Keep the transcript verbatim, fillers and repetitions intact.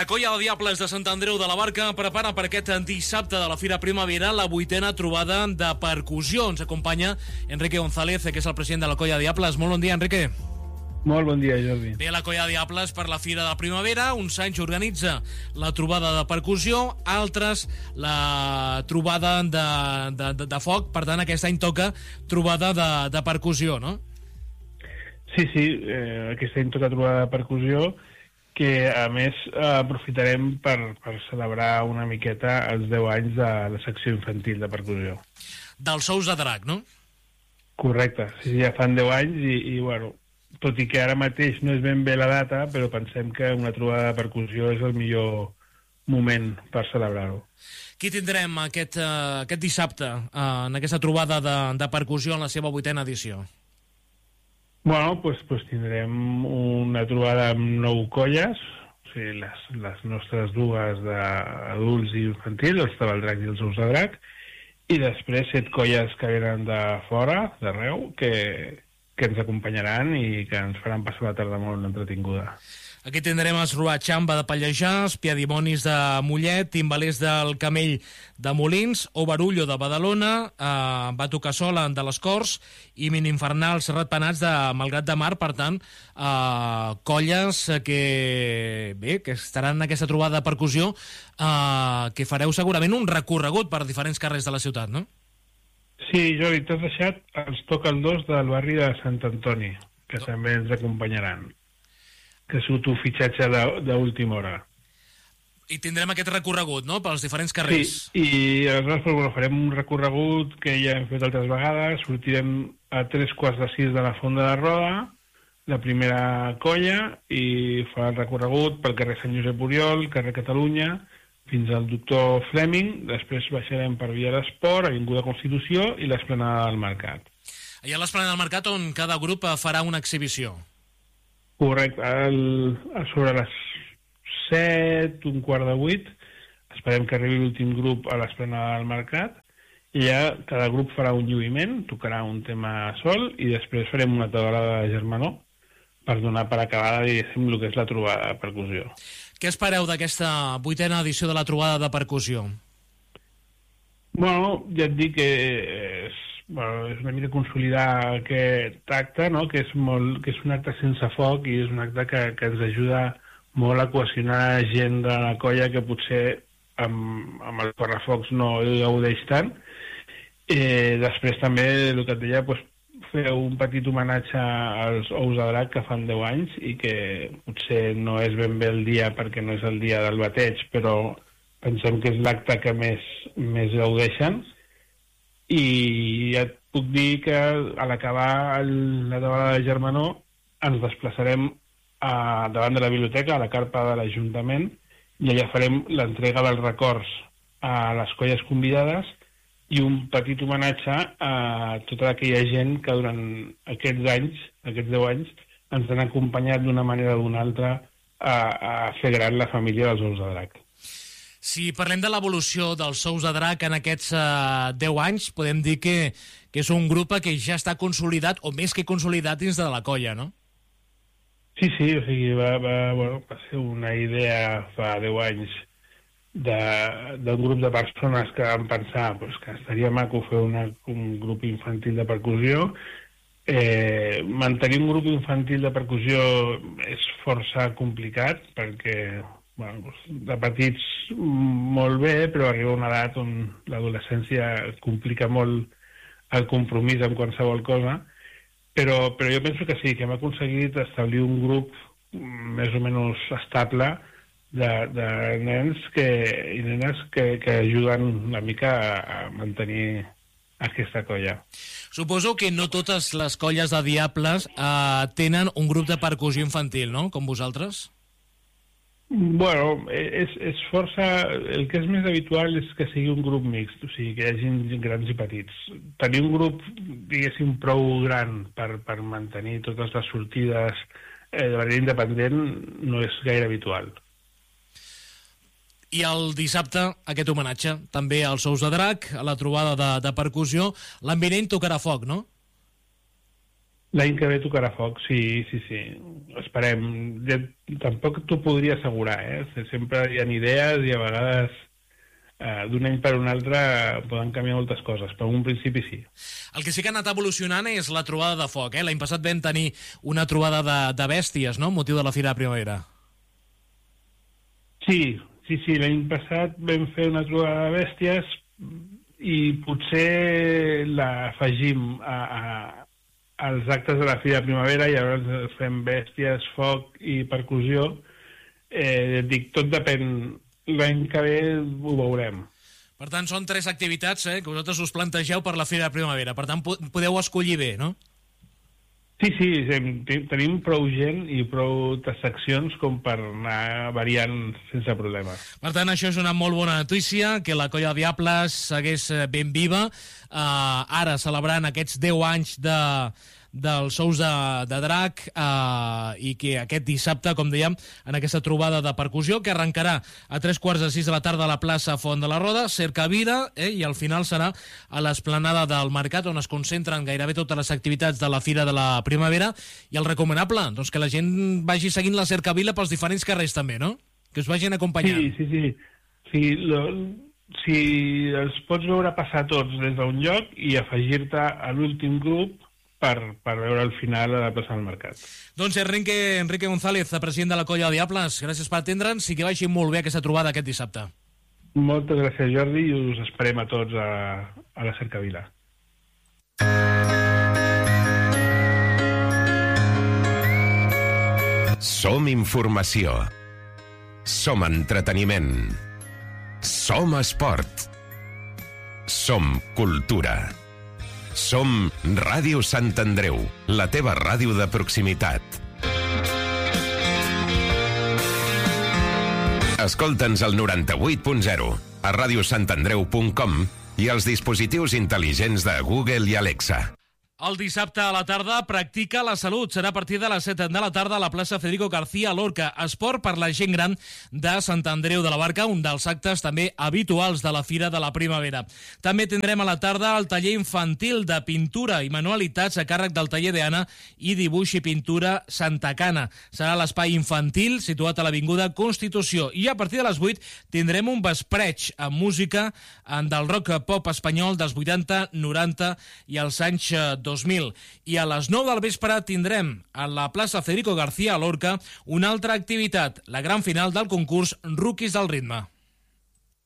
La Colla de Diables de Sant Andreu de la Barca prepara per aquest dissabte de la Fira Primavera la vuitena trobada de percussió. Ens acompanya Enrique González, que és el president de la Colla de Diables. Molt bon dia, Enrique. Molt bon dia, Jordi. Bé, la Colla de Diables per la Fira de Primavera. Uns anys organitza la trobada de percussió, altres la trobada de, de, de, de foc. Per tant, aquest any toca trobada de, de percussió, no? Sí, sí, eh, aquest any toca trobada de percussió, que a més eh, aprofitarem per, per celebrar una miqueta els deu anys de la secció infantil de percussió. Dels Sous de Drac, no? Correcte, sí, ja fan deu anys i, i bueno, tot i que ara mateix no és ben bé la data, però pensem que una trobada de percussió és el millor moment per celebrar-ho. Qui tindrem aquest, uh, aquest dissabte uh, en aquesta trobada de, de percussió en la seva vuitena edició? Bueno, pues, pues tindrem una trobada amb nou colles, o sigui, les, les nostres dues d'adults i infantils, els Tabaldrac i els Ous de Drac, i després set colles que venen de fora, d'arreu, que, que ens acompanyaran i que ens faran passar la tarda molt entretinguda. Aquí tindrem els Ruachamba de Pallejà, els Piadimonis de Mollet, Timbalers del Camell de Molins, Obarullo de Badalona, eh, Batucasola de les Corts i Mininfernals Ratpenats de Malgrat de Mar. Per tant, eh, colles que, bé, que estaran en aquesta trobada de percussió, eh, que fareu segurament un recorregut per diferents carrers de la ciutat, no? Sí, Jordi, t'has deixat els Toca el dos del barri de Sant Antoni, que no. també ens acompanyaran, que és un fitxatge d'última hora. I tindrem aquest recorregut, no?, pels diferents carrers. Sí, i aleshores pues, bueno, farem un recorregut que ja hem fet altres vegades. Sortirem a tres quarts de sis de la Fonda de Roda, la primera colla, i farà el recorregut pel carrer Sant Josep Oriol, carrer Catalunya, fins al Doctor Fleming. Després baixarem per Via d'Esport, Avinguda Constitució i l'Esplanada del Mercat. Allà a l'Esplanada del Mercat, on cada grup farà una exhibició. Correcte, el, sobre les set, un quart de vuit, esperem que arribi l'últim grup a l'Esplanada del Mercat, i ja cada grup farà un lluïment, tocarà un tema sol, i després farem una taulada de germanor per donar per acabada, diguéssim, el que és la trobada de percussió. Què espereu d'aquesta vuitena edició de la trobada de percussió? Bueno, ja et dic que és, bueno, és una mica consolidar aquest acte, no?, que és, molt, que és un acte sense foc i és un acte que, que ens ajuda molt a cohesionar gent de la colla que potser amb, amb el correfocs no gaudeix tant. Eh, després també, el que et deia, pues, fer un petit homenatge als Ous de Drac que fan deu anys i que potser no és ben bé el dia perquè no és el dia del bateig, però pensem que és l'acte que més, més gaudeixen. I ja et puc dir que a l'acabar la taulada de germanor ens desplaçarem a, davant de la biblioteca, a la carpa de l'Ajuntament, i allà farem l'entrega dels records a les colles convidades i un petit homenatge a tota aquella gent que durant aquests anys, aquests deu anys, ens han acompanyat d'una manera o d'una altra a, a fer gran la família dels Ous de Drac. Si parlem de l'evolució dels Ous de Drac en aquests uh, deu anys, podem dir que, que és un grup que ja està consolidat, o més que consolidat, dins de la colla, no? Sí, sí, o sigui, va, va, bueno, va ser una idea fa deu anys d'un grup de persones que van pensar pues, que estaria maco fer una, un grup infantil de percussió. Eh, mantenir un grup infantil de percussió és força complicat perquè, bueno, de petits molt bé, però arriba una edat on l'adolescència complica molt el compromís amb qualsevol cosa, però, però jo penso que sí, que hem aconseguit establir un grup més o menys estable de, de nens que, i nenes que, que ajuden una mica a, a mantenir aquesta colla. Suposo que no totes les colles de Diables eh, tenen un grup de percussió infantil, no?, com vosaltres? Bueno, és, és força... El que és més habitual és que sigui un grup mixt, o sigui, que hi hagi grans i petits. Tenir un grup, diguéssim, prou gran per, per mantenir totes les sortides eh, de manera independent no és gaire habitual. I el dissabte, aquest homenatge, també als Ous de Drac, a la trobada de, de percussió. L'any vinent tocarà foc, no? L'any que ve tocarà foc, sí, sí, sí. Esperem. Ja, tampoc t'ho podria assegurar, eh? Sempre hi ha idees i a vegades eh, d'un any per un altre poden canviar moltes coses, però en un principi sí. El que sí que ha anat evolucionant és la trobada de foc, eh? L'any passat vam tenir una trobada de, de bèsties, no?, motiu de la Fira de Primavera. Sí, sí, sí. L'any passat vam fer una trobada de bèsties i potser l'afegim a, a, als actes de la Fira de Primavera i llavors fem bèsties, foc i percussió. Eh, dic, tot depèn. L'any que ve ho veurem. Per tant, són tres activitats eh, que vosaltres us plantegeu per la Fira de Primavera. Per tant, podeu escollir bé, no? Sí, sí, tenim prou gent i prou seccions com per anar variant sense problemes. Per tant, això és una molt bona notícia, que la Colla de Diables segueix ben viva, eh, ara celebrant aquests deu anys de, dels Sous de, de Drac, eh, i que aquest dissabte, com dèiem, en aquesta trobada de percussió, que arrencarà a tres quarts de sis de la tarda a la plaça Font de la Roda, Cercavila, eh, i al final serà a l'esplanada del Mercat, on es concentren gairebé totes les activitats de la Fira de la Primavera, i el recomanable, doncs que la gent vagi seguint la Cercavila pels diferents carrers també, no? Que us vagin acompanyant. Sí, sí, sí. sí lo, si els pots veure passar tots des d'un lloc i afegir-te a l'últim grup per, per veure el final a la plaça del Mercat. Doncs Enrique, Enrique González, president de la Colla de Diables, gràcies per atendre'ns i que vagi molt bé aquesta trobada aquest dissabte. Moltes gràcies, Jordi, i us esperem a tots a, a la Cercavila. Som informació. Som entreteniment. Som esport. Som cultura. Som Ràdio Sant Andreu, la teva ràdio de proximitat. Escolta'ns al noranta-vuit punt zero, a radiosantandreu punt com i als dispositius intel·ligents de Google i Alexa. El dissabte a la tarda practica la salut. Serà a partir de les set de la tarda a la plaça Federico García Lorca. Esport per la gent gran de Sant Andreu de la Barca, un dels actes també habituals de la Fira de la Primavera. També tindrem a la tarda el taller infantil de pintura i manualitats a càrrec del taller d'Anna i dibuix i pintura Santa Cana. Serà l'espai infantil situat a l'Avinguda Constitució. I a partir de les vuit tindrem un vespreig amb música del rock pop espanyol dels vuitanta, noranta i els anys dos mil. I a les nou del vespre tindrem a la plaça Federico García Lorca una altra activitat, la gran final del concurs Rookies del Ritme.